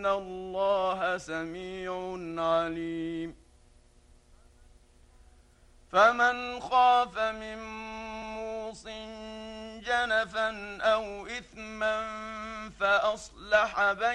إن الله سميع عليم. فمن خاف من موص جنفا أو إثما فأصلح بينهم